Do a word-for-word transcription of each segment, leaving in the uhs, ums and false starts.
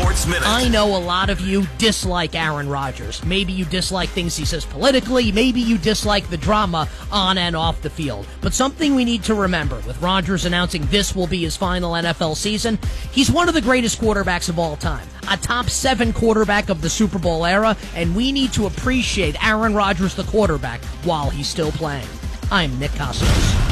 Sports Minute. I know a lot of you dislike Aaron Rodgers. Maybe you dislike things he says politically. Maybe you dislike the drama on and off the field. But something we need to remember, with Rodgers announcing this will be his final N F L season, he's one of the greatest quarterbacks of all time. A top seven quarterback of the Super Bowl era, and we need to appreciate Aaron Rodgers, the quarterback, while he's still playing. I'm Nick Costos.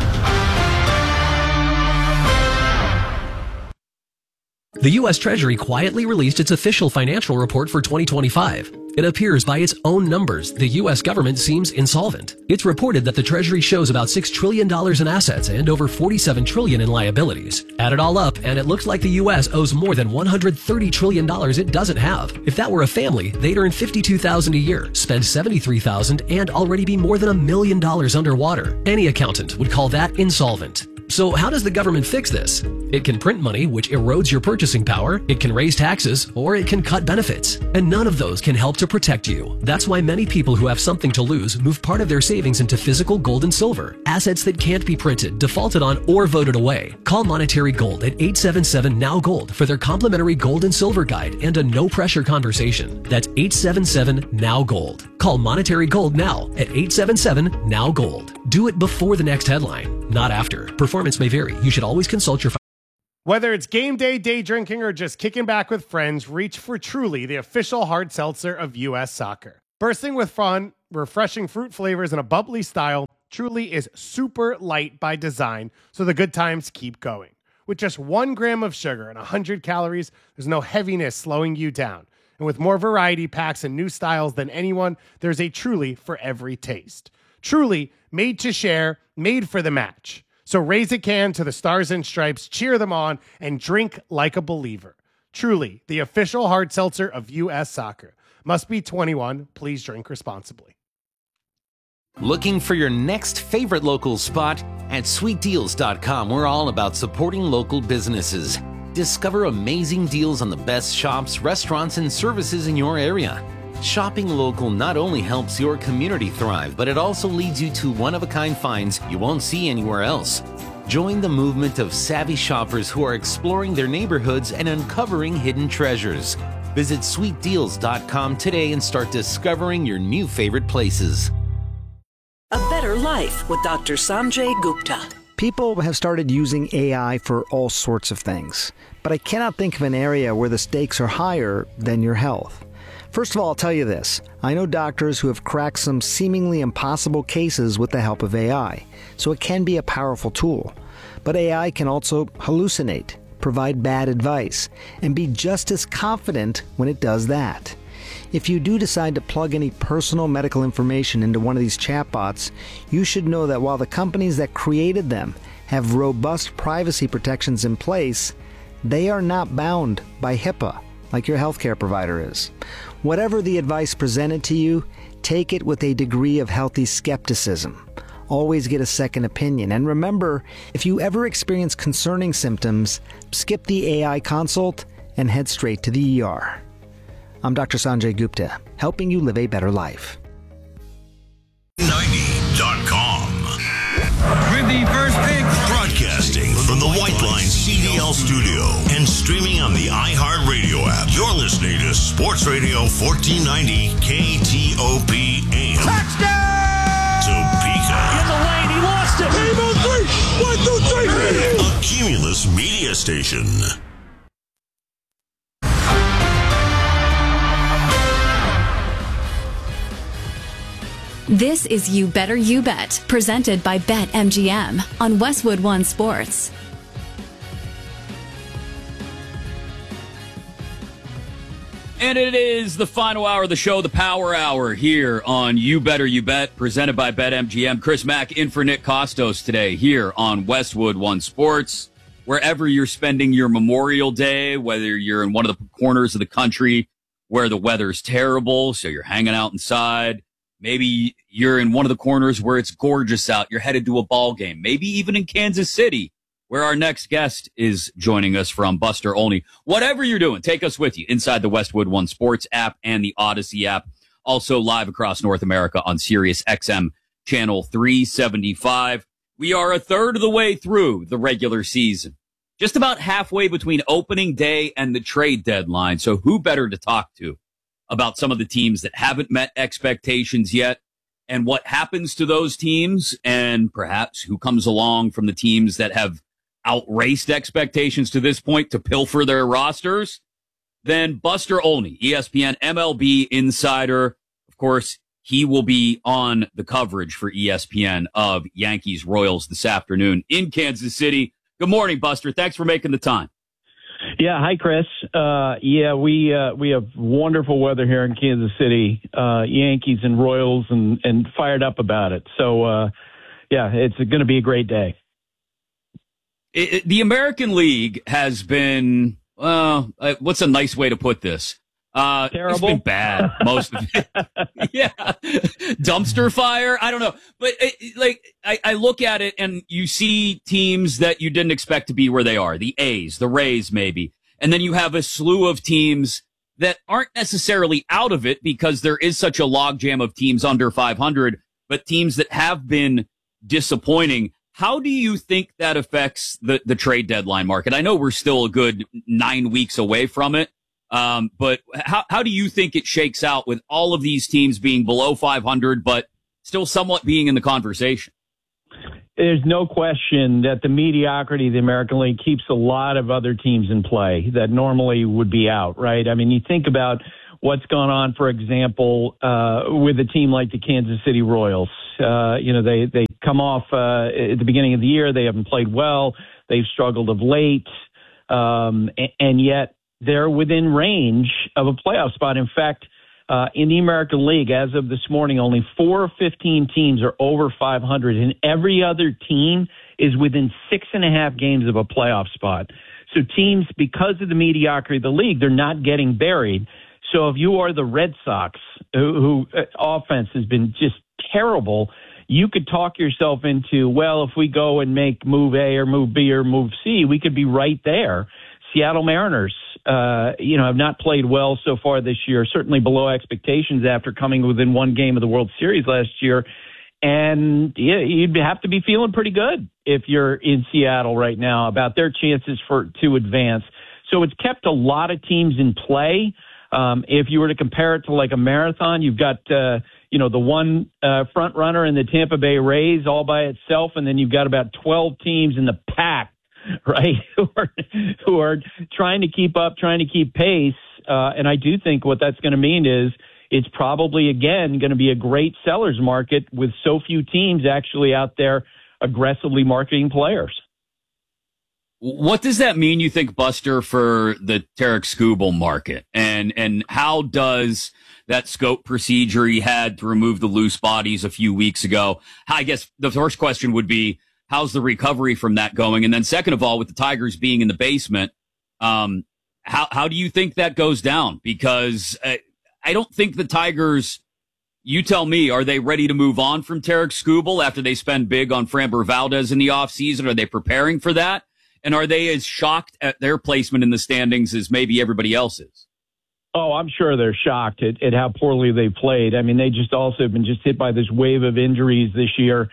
The U S Treasury quietly released its official financial report for twenty twenty-five. It appears by its own numbers, the U S government seems insolvent. It's reported that the Treasury shows about six trillion dollars in assets and over forty-seven trillion dollars in liabilities. Add it all up, and it looks like the U S owes more than one hundred thirty trillion dollars it doesn't have. If that were a family, they'd earn fifty-two thousand dollars a year, spend seventy-three thousand dollars, and already be more than a million dollars underwater. Any accountant would call that insolvent. So how does the government fix this? It can print money, which erodes your purchasing power, it can raise taxes, or it can cut benefits. And none of those can help to protect you. That's why many people who have something to lose move part of their savings into physical gold and silver, assets that can't be printed, defaulted on, or voted away. Call Monetary Gold at eight seven seven N O W Gold for their complimentary gold and silver guide and a no-pressure conversation. That's eight seven seven N O W Gold. Call Monetary Gold now at eight seven seven N O W Gold. Do it before the next headline, not after. Performance may vary. You should always consult your... Whether it's game day, day drinking, or just kicking back with friends, reach for Truly, the official hard seltzer of U S Soccer. Bursting with fun, refreshing fruit flavors, and a bubbly style, Truly is super light by design, so the good times keep going. With just one gram of sugar and one hundred calories, there's no heaviness slowing you down. And with more variety packs and new styles than anyone, there's a Truly for every taste. Truly, made to share, made for the match. So raise a can to the Stars and Stripes, cheer them on, and drink like a believer. Truly, the official hard seltzer of U S Soccer. Must be twenty-one. Please drink responsibly. Looking for your next favorite local spot? At sweet deals dot com, we're all about supporting local businesses. Discover amazing deals on the best shops, restaurants, and services in your area. Shopping local not only helps your community thrive, but it also leads you to one-of-a-kind finds you won't see anywhere else. Join the movement of savvy shoppers who are exploring their neighborhoods and uncovering hidden treasures. Visit sweet deals dot com today and start discovering your new favorite places. A better life with Doctor Sanjay Gupta. People have started using A I for all sorts of things, but I cannot think of an area where the stakes are higher than your health. First of all, I'll tell you this. I know doctors who have cracked some seemingly impossible cases with the help of A I, so it can be a powerful tool. But A I can also hallucinate, provide bad advice, and be just as confident when it does that. If you do decide to plug any personal medical information into one of these chatbots, you should know that while the companies that created them have robust privacy protections in place, they are not bound by HIPAA like your healthcare provider is. Whatever the advice presented to you, take it with a degree of healthy skepticism. Always get a second opinion. And remember, if you ever experience concerning symptoms, skip the A I consult and head straight to the E R. I'm Doctor Sanjay Gupta, helping you live a better life. ninety dot com. With the first pick. Broadcasting from the White Line C D L studio and streaming on the iHeartRadio app. You're listening to Sports Radio fourteen ninety K T O P A M. Touchdown! Topeka. In the lane, he lost it. Game on three. One, two, three. A Cumulus media station. This is You Better You Bet, presented by BetMGM on Westwood One Sports. And it is the final hour of the show, the Power Hour, here on You Better You Bet, presented by BetMGM. Chris Mack in for Nick Costos today here on Westwood One Sports. Wherever you're spending your Memorial Day, whether you're in one of the corners of the country where the weather's terrible, so you're hanging out inside. Maybe you're in one of the corners where it's gorgeous out. You're headed to a ball game. Maybe even in Kansas City, where our next guest is joining us from, Buster Olney. Whatever you're doing, take us with you inside the Westwood One Sports app and the Odyssey app. Also live across North America on Sirius X M channel three seventy-five. We are a third of the way through the regular season. just about halfway between opening day and the trade deadline. So who better to talk to about some of the teams that haven't met expectations yet and what happens to those teams, and perhaps who comes along from the teams that have outraced expectations to this point to pilfer their rosters, then Buster Olney, E S P N M L B insider. Of course, he will be on the coverage for E S P N of Yankees Royals this afternoon in Kansas City. Good morning, Buster. Thanks for making the time. Yeah, hi, Chris. Uh, yeah, we uh, we have wonderful weather here in Kansas City. Uh, Yankees and Royals, and, and fired up about it. So, uh, yeah, it's going to be a great day. It, it, the American League has been, uh, what's a nice way to put this? Uh, Terrible. It's been bad, most of it. Yeah. Dumpster fire. I don't know. But it, like, I, I look at it and you see teams that you didn't expect to be where they are. The A's, the Rays, maybe. And then you have a slew of teams that aren't necessarily out of it because there is such a logjam of teams under five hundred, but teams that have been disappointing. How do you think that affects the, the trade deadline market? I know we're still a good nine weeks away from it. Um, but how, how do you think it shakes out with all of these teams being below five hundred, but still somewhat being in the conversation? There's no question that the mediocrity of the American League keeps a lot of other teams in play that normally would be out, right? I mean, you think about what's gone on, for example, uh, with a team like the Kansas City Royals. Uh, you know, they, they come off uh, at the beginning of the year. They haven't played well. They've struggled of late. Um, and, and yet, they're within range of a playoff spot. In fact, uh, in the American League, as of this morning, only four of fifteen teams are over five hundred, and every other team is within six and a half games of a playoff spot. So teams, because of the mediocrity of the league, they're not getting buried. So if you are the Red Sox, who, who uh, offense has been just terrible, you could talk yourself into, well, if we go and make move A or move B or move C, we could be right there. Seattle Mariners, uh, you know, have not played well so far this year, certainly below expectations after coming within one game of the World Series last year. And yeah, you'd have to be feeling pretty good if you're in Seattle right now about their chances for to advance. So it's kept a lot of teams in play. Um, if you were to compare it to like a marathon, you've got, uh, you know, the one uh, front runner in the Tampa Bay Rays all by itself, and then you've got about twelve teams in the pack, right, who are, who are trying to keep up, trying to keep pace. Uh, and I do think what that's going to mean is it's probably, again, going to be a great seller's market with so few teams actually out there aggressively marketing players. What does that mean, you think, Buster, for the Tarik Skubal market? And and how does that scope procedure he had to remove the loose bodies a few weeks ago, I guess the first question would be, how's the recovery from that going? And then second of all, with the Tigers being in the basement, um, how how do you think that goes down? Because uh, I don't think the Tigers, you tell me, are they ready to move on from Tarik Skubal after they spend big on Framber Valdez in the offseason? Are they preparing for that? And are they as shocked at their placement in the standings as maybe everybody else is? Oh, I'm sure they're shocked at, at how poorly they played. I mean, they just also have been just hit by this wave of injuries this year.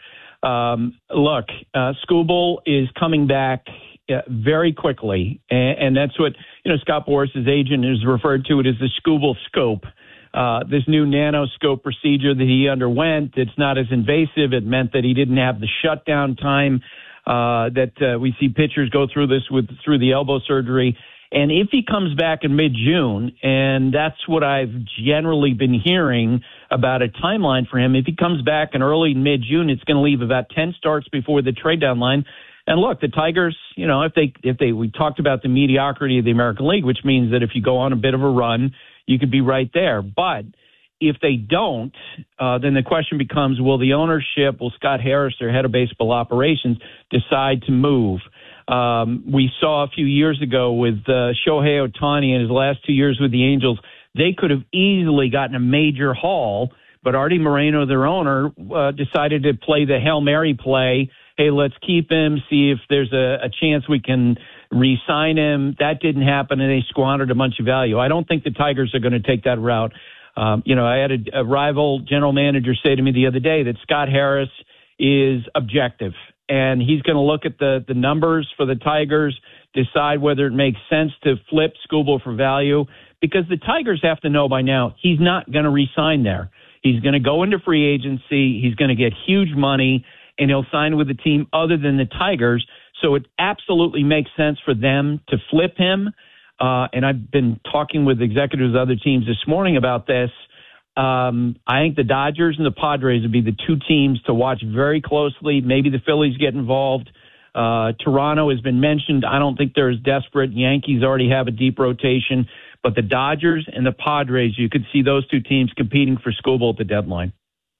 Um, look, uh, Skubal is coming back uh, very quickly, and, and that's what, you know, Scott Boris's agent has referred to it as the Skubal scope. Uh, this new nanoscope procedure that he underwent, it's not as invasive. It meant that he didn't have the shutdown time uh, that uh, we see pitchers go through this with through the elbow surgery. And if he comes back in mid-June, and that's what I've generally been hearing about a timeline for him, if he comes back in early mid-June, it's going to leave about ten starts before the trade deadline. And look, the Tigers, you know, if they, if they, we talked about the mediocrity of the American League, which means that if you go on a bit of a run, you could be right there. But if they don't, uh, then the question becomes, will the ownership, will Scott Harris, their head of baseball operations, decide to move? Um, we saw a few years ago with uh, Shohei Ohtani in his last two years with the Angels, they could have easily gotten a major haul, but Artie Moreno, their owner, uh, decided to play the Hail Mary play. Hey, let's keep him, see if there's a, a chance we can re-sign him. That didn't happen, and they squandered a bunch of value. I don't think the Tigers are going to take that route. Um, you know, I had a, a rival general manager say to me the other day that Scott Harris is objective, and he's going to look at the, the numbers for the Tigers, decide whether it makes sense to flip Skubal for value, because the Tigers have to know by now he's not going to re-sign there. He's going to go into free agency. He's going to get huge money, and he'll sign with a team other than the Tigers. So it absolutely makes sense for them to flip him. Uh, and I've been talking with executives of other teams this morning about this. Um, I think the Dodgers and the Padres would be the two teams to watch very closely. Maybe the Phillies get involved. Uh, Toronto has been mentioned. I don't think they're as desperate. Yankees already have a deep rotation. But the Dodgers and the Padres, you could see those two teams competing for Skubal at the deadline.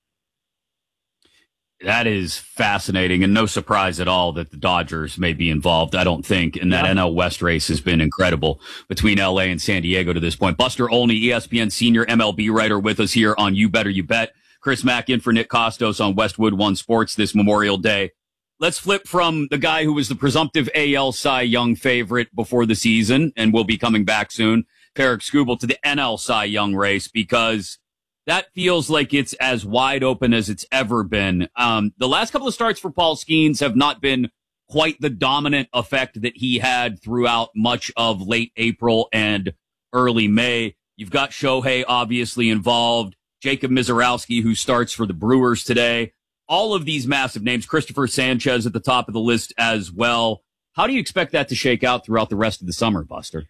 That is fascinating, and no surprise at all that the Dodgers may be involved, I don't think. And that yeah. N L West race has been incredible between L A and San Diego to this point. Buster Olney, E S P N senior M L B writer, with us here on You Better You Bet. Chris Mack in for Nick Kostos on Westwood One Sports this Memorial Day. Let's flip from the guy who was the presumptive A L Cy Young favorite before the season and will be coming back soon, Tarik Skubal, to the N L Cy Young race, because that feels like it's as wide open as it's ever been. Um, the last couple of starts for Paul Skeens have not been quite the dominant effect that he had throughout much of late April and early May. You've got Shohei obviously involved, Jacob Mizorowski, who starts for the Brewers today. All of these massive names, Christopher Sanchez at the top of the list as well. How do you expect that to shake out throughout the rest of the summer, Buster?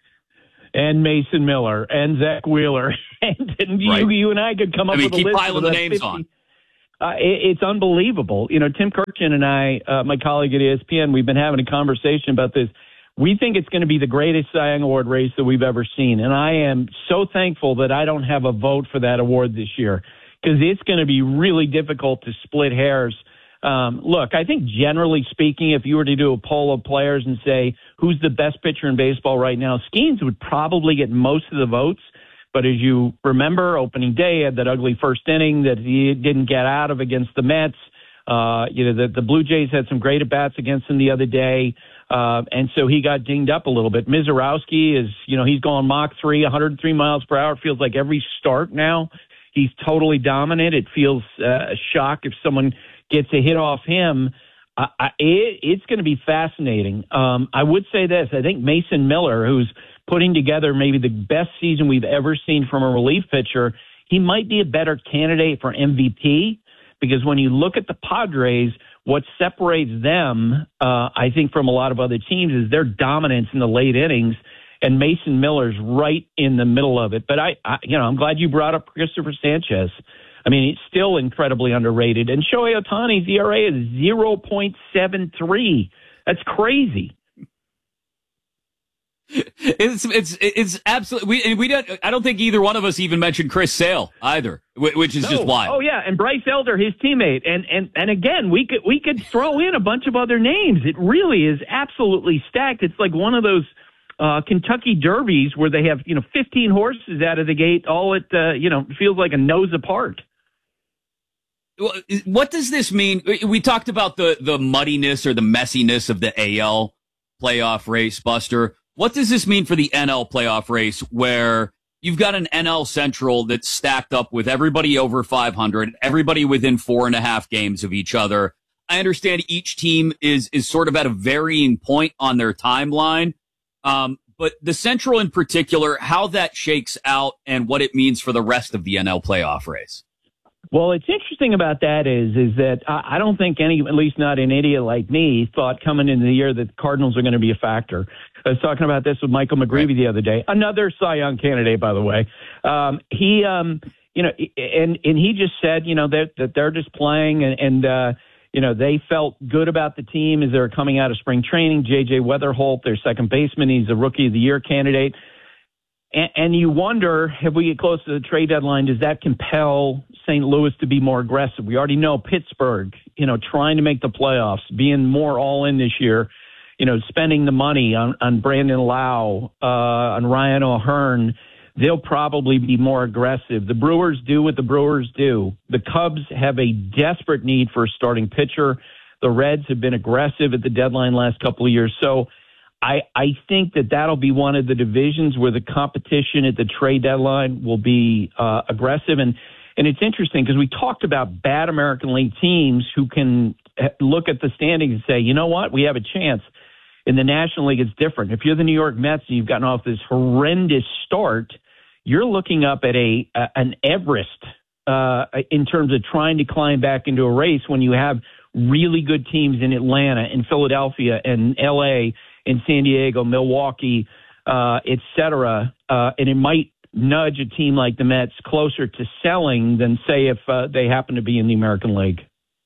And Mason Miller and Zach Wheeler. and and right. you, you and I could come up I mean, with a keep list piling of the the names fifty. on. Uh, it, it's unbelievable. You know, Tim Kurkjian and I, uh, my colleague at E S P N, we've been having a conversation about this. We think it's going to be the greatest Cy Young Award race that we've ever seen. And I am so thankful that I don't have a vote for that award this year, because it's going to be really difficult to split hairs. Um, look, I think generally speaking, if you were to do a poll of players and say who's the best pitcher in baseball right now, Skeens would probably get most of the votes. But as you remember, opening day he had that ugly first inning that he didn't get out of against the Mets. Uh, you know, the, the Blue Jays had some great at-bats against him the other day. Uh, and so he got dinged up a little bit. Mizorowski is, you know, he's going Mach three, one hundred three miles per hour. It feels like every start now he's totally dominant. It feels uh, a shock if someone gets a hit off him. I, I, it, it's going to be fascinating. Um, I would say this. I think Mason Miller, who's putting together maybe the best season we've ever seen from a relief pitcher, he might be a better candidate for M V P, because when you look at the Padres, what separates them, uh, I think, from a lot of other teams is their dominance in the late innings, and Mason Miller's right in the middle of it. But I, I you know, I'm glad you brought up Christopher Sanchez. I mean, he's still incredibly underrated. And Shohei Ohtani's E R A is zero point seven three. That's crazy. It's it's it's absolutely. We we don't. I don't think either one of us even mentioned Chris Sale either, which is no. just wild. Oh yeah, and Bryce Elder, his teammate, and and and again, we could we could throw in a bunch of other names. It really is absolutely stacked. It's like one of those uh, Kentucky derbies where they have you know fifteen horses out of the gate, all at uh, you know feels like a nose apart. What does this mean? We talked about the, the muddiness or the messiness of the A L playoff race, Buster. What does this mean for the N L playoff race, where you've got an N L Central that's stacked up with everybody over five hundred, everybody within four and a half games of each other? I understand each team is, is sort of at a varying point on their timeline. Um, but the Central in particular, how that shakes out and what it means for the rest of the N L playoff race. Well, it's interesting about that is is that I don't think any, at least not an idiot like me, thought coming into the year that the Cardinals are going to be a factor. I was talking about this with Michael McGreevy the other day, another Cy Young candidate, by the way. Um, he, um, you know, and and he just said, you know, that that they're just playing, and, and uh, you know, they felt good about the team as they were coming out of spring training. J J Weatherholt, their second baseman, he's a Rookie of the Year candidate. And, and you wonder, if we get close to the trade deadline, does that compel Saint Louis to be more aggressive? We already know Pittsburgh, you know, trying to make the playoffs, being more all in this year, you know, spending the money on, on Brandon Lau, uh, on Ryan O'Hearn. They'll probably be more aggressive. The Brewers do what the Brewers do. The Cubs have a desperate need for a starting pitcher. The Reds have been aggressive at the deadline last couple of years. So I, I think that that'll be one of the divisions where the competition at the trade deadline will be uh, aggressive. And, and it's interesting because we talked about bad American League teams who can look at the standings and say, you know what, we have a chance. In the National League, it's different. If you're the New York Mets and you've gotten off this horrendous start, you're looking up at a, a an Everest uh, in terms of trying to climb back into a race when you have really good teams in Atlanta and Philadelphia and L A and San Diego, Milwaukee, uh, et cetera. Uh, and it might nudge a team like the Mets closer to selling than, say, if uh, they happen to be in the American League.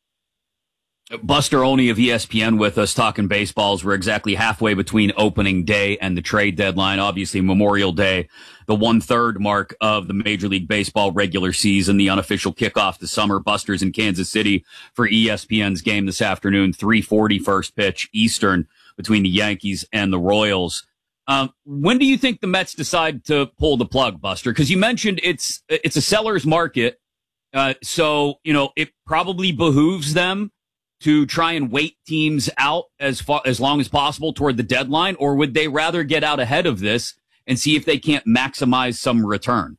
Buster Olney of E S P N with us talking baseballs. We're exactly halfway between opening day and the trade deadline. Obviously, Memorial Day, the one-third mark of the Major League Baseball regular season, the unofficial kickoff to summer. Buster's in Kansas City for E S P N's game this afternoon, three forty first pitch Eastern between the Yankees and the Royals. Um, when do you think the Mets decide to pull the plug, Buster? Because you mentioned it's it's a seller's market, uh, so you know it probably behooves them to try and wait teams out as far as long as possible toward the deadline, or would they rather get out ahead of this and see if they can't maximize some return?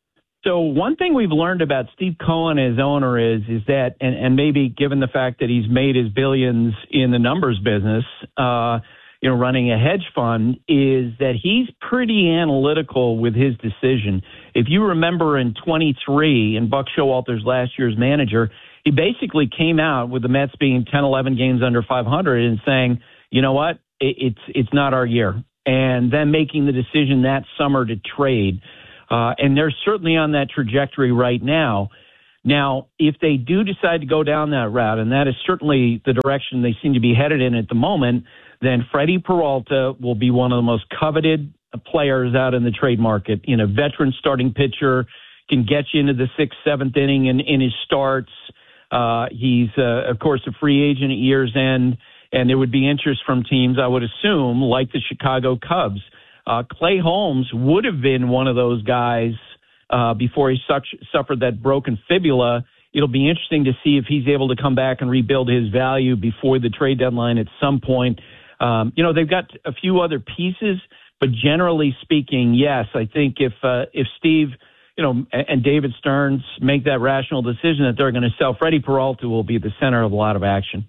So one thing we've learned about Steve Cohen as owner is is that, and, and maybe given the fact that he's made his billions in the numbers business, uh, you know, running a hedge fund, is that he's pretty analytical with his decision. If you remember in twenty-three, and Buck Showalter's last year's manager, he basically came out with the Mets being ten, eleven games under five hundred and saying, you know what, it, it's it's not our year. And then making the decision that summer to trade. Uh, and they're certainly on that trajectory right now. Now, if they do decide to go down that route, and that is certainly the direction they seem to be headed in at the moment, then Freddie Peralta will be one of the most coveted players out in the trade market. You know, veteran starting pitcher, can get you into the sixth, seventh inning in, in his starts. Uh, he's, uh, of course, a free agent at year's end, and there would be interest from teams, I would assume, like the Chicago Cubs. Uh, Clay Holmes would have been one of those guys uh, before he such, suffered that broken fibula. It'll be interesting to see if he's able to come back and rebuild his value before the trade deadline at some point. Um, you know, they've got a few other pieces, but generally speaking, yes, I think if uh, if Steve, you know, and David Stearns make that rational decision that they're going to sell, Freddie Peralta will be the center of a lot of action.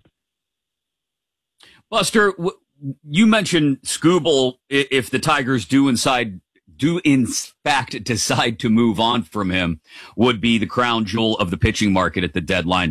Buster, you mentioned Skubal. If the Tigers do inside, do in fact decide to move on from him, would be the crown jewel of the pitching market at the deadline.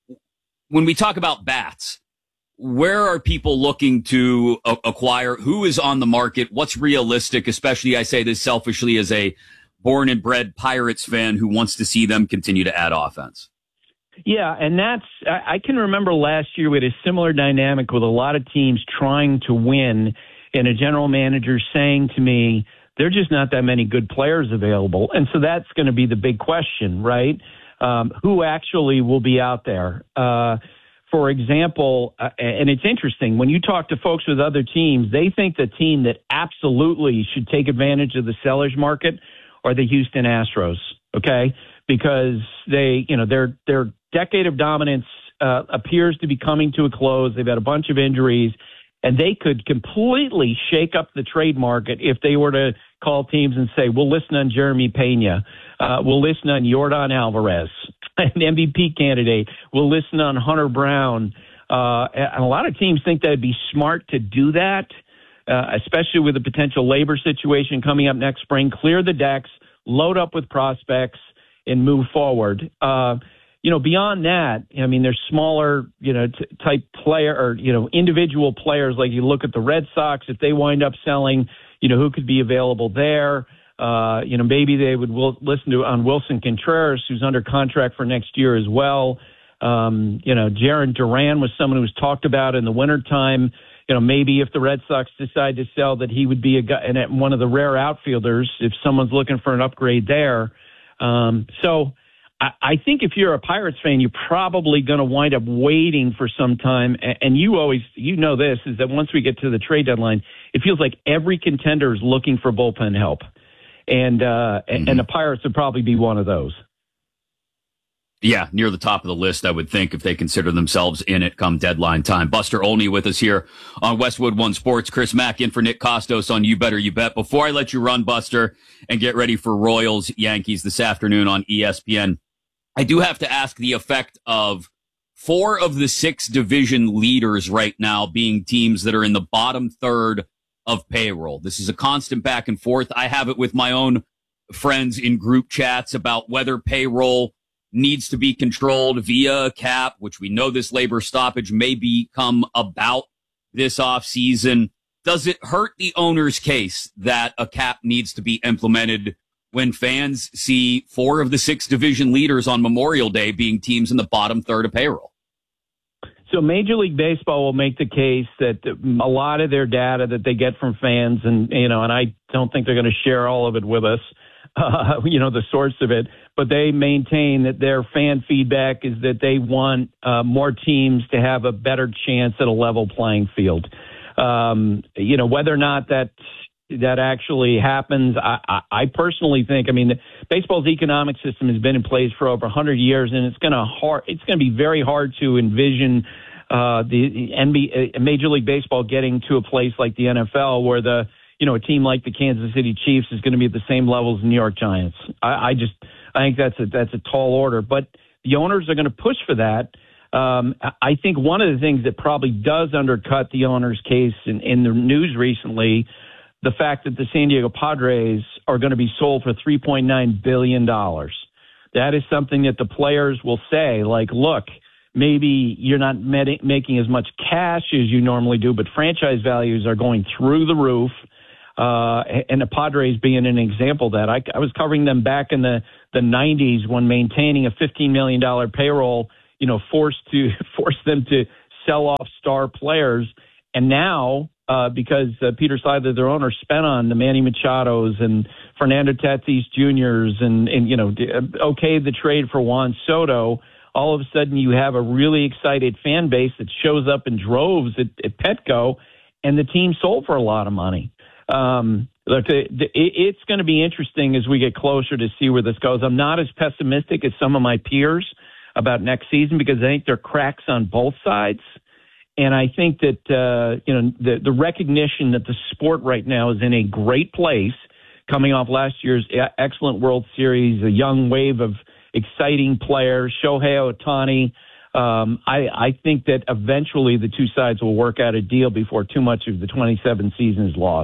When we talk about bats, where are people looking to a- acquire? Who is on the market? What's realistic? Especially, I say this selfishly as a born and bred Pirates fan who wants to see them continue to add offense. Yeah, and that's, I can remember last year we had a similar dynamic with a lot of teams trying to win, and a general manager saying to me, there are just not that many good players available. And so that's going to be the big question, right? Um, who actually will be out there? Uh, for example, uh, and it's interesting, when you talk to folks with other teams, they think the team that absolutely should take advantage of the seller's market are the Houston Astros, okay? Because they, you know, their their decade of dominance uh, appears to be coming to a close. They've had a bunch of injuries, and they could completely shake up the trade market if they were to call teams and say, we'll listen on Jeremy Pena, uh, we'll listen on Yordan Alvarez, an M V P candidate, we'll listen on Hunter Brown. Uh, and a lot of teams think that it'd be smart to do that, uh, especially with the potential labor situation coming up next spring. Clear the decks, load up with prospects, and move forward. Uh, you know, beyond that, I mean, there's smaller, you know, t- type player or, you know, individual players. Like you look at the Red Sox, if they wind up selling, you know, who could be available there? Uh, you know, maybe they would will, listen to on Wilson Contreras, who's under contract for next year as well. Um, you know, Jarren Duran was someone who was talked about in the wintertime. You know, maybe if the Red Sox decide to sell, that he would be a guy and one of the rare outfielders if someone's looking for an upgrade there. Um, so I, I think if you're a Pirates fan, you're probably going to wind up waiting for some time. And, and you always, you know, this is that once we get to the trade deadline, it feels like every contender is looking for bullpen help. And, uh, mm-hmm. and the Pirates would probably be one of those. Yeah, near the top of the list, I would think, if they consider themselves in it come deadline time. Buster Olney with us here on Westwood One Sports. Chris Mack in for Nick Kostos on You Better You Bet. Before I let you run, Buster, and get ready for Royals Yankees this afternoon on E S P N, I do have to ask the effect of four of the six division leaders right now being teams that are in the bottom third of payroll. This is a constant back and forth. I have it with my own friends in group chats about whether payroll needs to be controlled via a cap, which we know this labor stoppage may become about this offseason. Does it hurt the owner's case that a cap needs to be implemented when fans see four of the six division leaders on Memorial Day being teams in the bottom third of payroll? So Major League Baseball will make the case that a lot of their data that they get from fans, and, you know, and I don't think they're going to share all of it with us, uh, you know, the source of it, but they maintain that their fan feedback is that they want uh, more teams to have a better chance at a level playing field. Um, you know, whether or not that that actually happens, I, I, I personally think, I mean, baseball's economic system has been in place for over one hundred years, and it's going to hard, it's going to be very hard to envision uh, the N B A, Major League Baseball getting to a place like the N F L where the, you know, a team like the Kansas City Chiefs is going to be at the same level as the New York Giants. I, I just, I think that's a, that's a tall order, but the owners are going to push for that. Um, I think one of the things that probably does undercut the owner's case in, in the news recently, the fact that the San Diego Padres are going to be sold for three point nine billion dollars. That is something that the players will say, like, look, maybe you're not med- making as much cash as you normally do, but franchise values are going through the roof. Uh, and the Padres being an example of that. I, I was covering them back in the, the nineties when maintaining a fifteen million dollars payroll, you know, forced to force them to sell off star players. And now, uh, because uh, Peter Seidler, their owner, spent on the Manny Machados and Fernando Tatis Juniors and, and, you know, okayed the trade for Juan Soto, all of a sudden you have a really excited fan base that shows up in droves at, at Petco, and the team sold for a lot of money. Um, look, it, it, it's going to be interesting as we get closer to see where this goes. I'm not as pessimistic as some of my peers about next season because I think there are cracks on both sides. And I think that, uh, you know, the, the recognition that the sport right now is in a great place, coming off last year's excellent World Series, a young wave of exciting players, Shohei Ohtani. Um, I, I think that eventually the two sides will work out a deal before too much of the twenty-seven season is lost.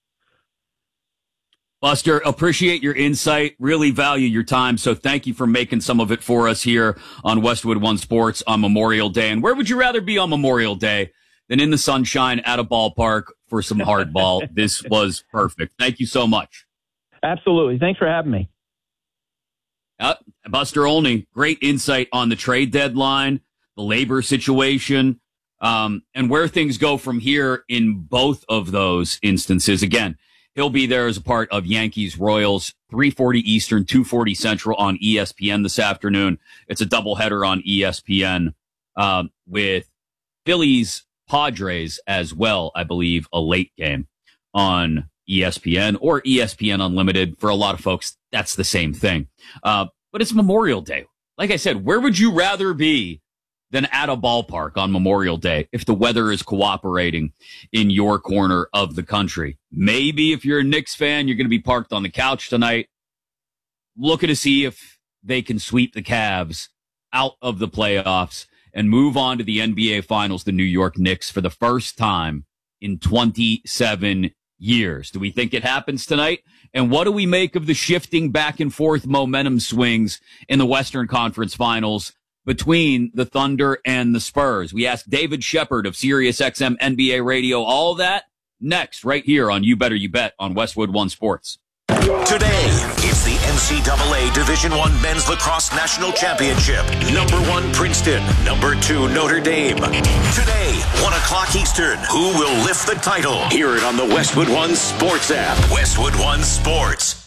Buster, appreciate your insight. Really value your time. So thank you for making some of it for us here on Westwood One Sports on Memorial Day. And where would you rather be on Memorial Day than in the sunshine at a ballpark for some hardball? This was perfect. Thank you so much. Absolutely. Thanks for having me. Uh, Buster Olney, great insight on the trade deadline, the labor situation, um, and where things go from here in both of those instances. Again, he'll be there as a part of Yankees Royals, three forty Eastern, two forty Central on E S P N this afternoon. It's a doubleheader on E S P N um, with Phillies Padres as well, I believe, a late game on E S P N or E S P N Unlimited. For a lot of folks, that's the same thing. Uh, but it's Memorial Day. Like I said, where would you rather be than at a ballpark on Memorial Day if the weather is cooperating in your corner of the country? Maybe if you're a Knicks fan, you're going to be parked on the couch tonight, looking to see if they can sweep the Cavs out of the playoffs and move on to the N B A Finals, the New York Knicks, for the first time in twenty-seven years. Do we think it happens tonight? And what do we make of the shifting back and forth momentum swings in the Western Conference Finals between the Thunder and the Spurs? We asked David Shepard of SiriusXM N B A Radio all that next right here on You Better You Bet on Westwood One Sports. Today, it's the N C double A Division I Men's Lacrosse National Championship. Number one, Princeton. Number two, Notre Dame. Today, one o'clock Eastern. Who will lift the title? Hear it on the Westwood One Sports app. Westwood One Sports.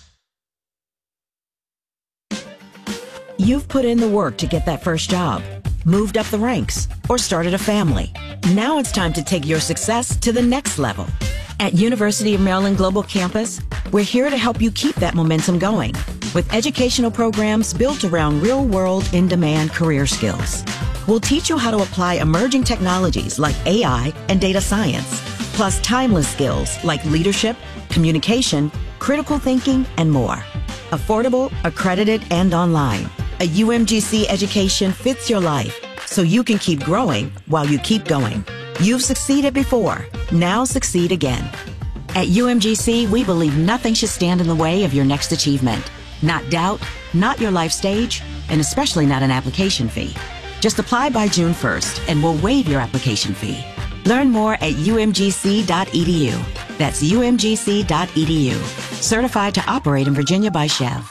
You've put in the work to get that first job, moved up the ranks, or started a family. Now it's time to take your success to the next level. At University of Maryland Global Campus, we're here to help you keep that momentum going with educational programs built around real-world, in-demand career skills. We'll teach you how to apply emerging technologies like A I and data science, plus timeless skills like leadership, communication, critical thinking, and more. Affordable, accredited, and online. A U M G C education fits your life so you can keep growing while you keep going. You've succeeded before. Now succeed again. At U M G C, we believe nothing should stand in the way of your next achievement. Not doubt, not your life stage, and especially not an application fee. Just apply by June first and we'll waive your application fee. Learn more at U M G C dot E D U. That's U M G C dot E D U. Certified to operate in Virginia by Chev.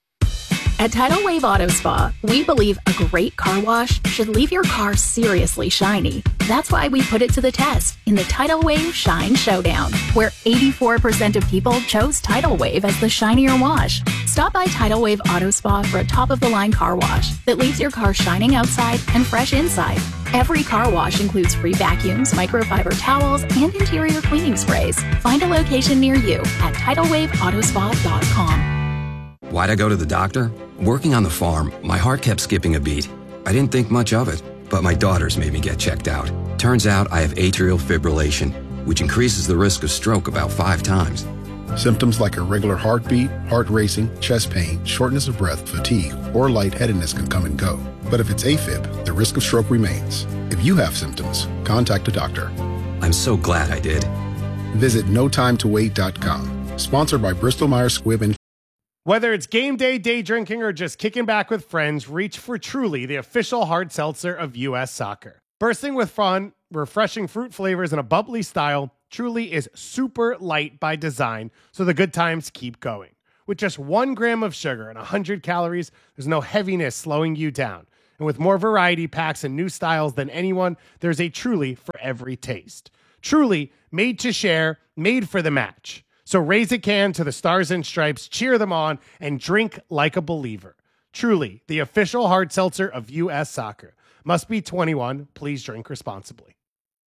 At Tidal Wave Auto Spa, we believe a great car wash should leave your car seriously shiny. That's why we put it to the test in the Tidal Wave Shine Showdown, where eighty-four percent of people chose Tidal Wave as the shinier wash. Stop by Tidal Wave Auto Spa for a top-of-the-line car wash that leaves your car shining outside and fresh inside. Every car wash includes free vacuums, microfiber towels, and interior cleaning sprays. Find a location near you at tidal wave auto spa dot com. Why'd I go to the doctor? Working on the farm, my heart kept skipping a beat. I didn't think much of it, but my daughters made me get checked out. Turns out I have atrial fibrillation, which increases the risk of stroke about five times. Symptoms like irregular heartbeat, heart racing, chest pain, shortness of breath, fatigue, or lightheadedness can come and go. But if it's AFib, the risk of stroke remains. If you have symptoms, contact a doctor. I'm so glad I did. Visit no time to wait dot com. Sponsored by Bristol Myers Squibb and Whether it's game day, day drinking, or just kicking back with friends, reach for Truly, the official hard seltzer of U S Soccer. Bursting with fun, refreshing fruit flavors, and a bubbly style, Truly is super light by design, so the good times keep going. With just one gram of sugar and one hundred calories, there's no heaviness slowing you down. And with more variety packs and new styles than anyone, there's a Truly for every taste. Truly, made to share, made for the match. So raise a can to the Stars and Stripes, cheer them on, and drink like a believer. Truly, the official hard seltzer of U S Soccer. Must be twenty-one. Please drink responsibly.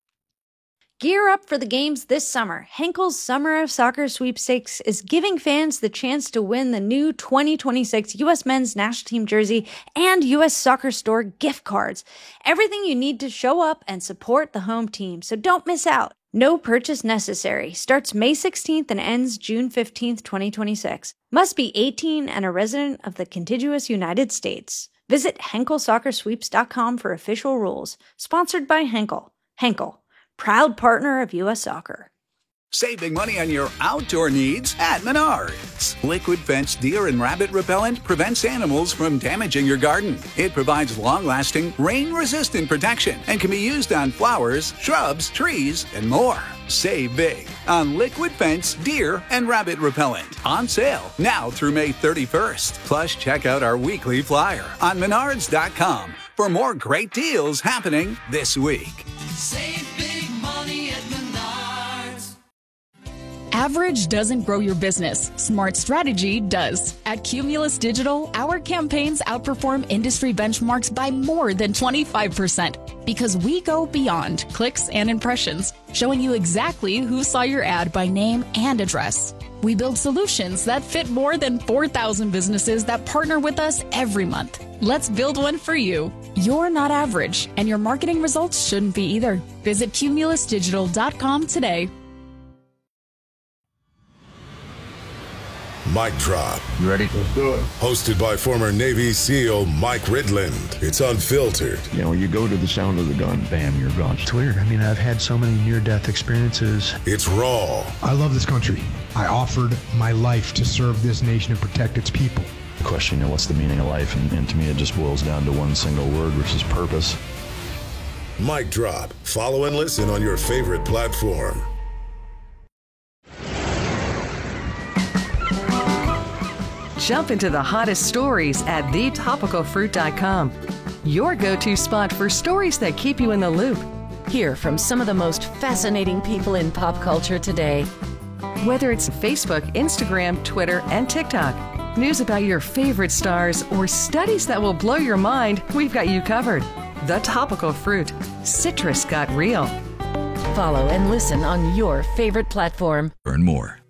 Gear up for the games this summer. Henkel's Summer of Soccer Sweepstakes is giving fans the chance to win the new twenty twenty-six U S Men's National Team jersey and U S Soccer Store gift cards. Everything you need to show up and support the home team, so don't miss out. No purchase necessary. Starts May sixteenth and ends June fifteenth, twenty twenty-six. Must be eighteen and a resident of the contiguous United States. Visit Henkel Soccer Sweeps dot com for official rules. Sponsored by Henkel. Henkel, proud partner of U S Soccer. Save big money on your outdoor needs at Menards. Liquid Fence Deer and Rabbit Repellent prevents animals from damaging your garden. It provides long-lasting, rain-resistant protection and can be used on flowers, shrubs, trees, and more. Save big on Liquid Fence Deer and Rabbit Repellent. On sale now through May thirty-first. Plus, check out our weekly flyer on menards dot com for more great deals happening this week. Save big money at Menards. Average doesn't grow your business. Smart strategy does. At Cumulus Digital, our campaigns outperform industry benchmarks by more than twenty-five percent because we go beyond clicks and impressions, showing you exactly who saw your ad by name and address. We build solutions that fit more than four thousand businesses that partner with us every month. Let's build one for you. You're not average, and your marketing results shouldn't be either. Visit cumulus digital dot com today. Mic Drop. You ready? Let's do it. Hosted by former Navy SEAL Mike Ridland. It's unfiltered. You know, you go to the sound of the gun, bam, you're gone. It's weird. I mean, I've had so many near-death experiences. It's raw. I love this country. I offered my life to serve this nation and protect its people. The question, you know, what's the meaning of life? And, and to me, it just boils down to one single word, which is purpose. Mic Drop. Follow and listen on your favorite platform. Jump into the hottest stories at the topical fruit dot com. Your go-to spot for stories that keep you in the loop. Hear from some of the most fascinating people in pop culture today. Whether it's Facebook, Instagram, Twitter, and TikTok, news about your favorite stars, or studies that will blow your mind, we've got you covered. The Topical Fruit. Citrus got real. Follow and listen on your favorite platform. Learn more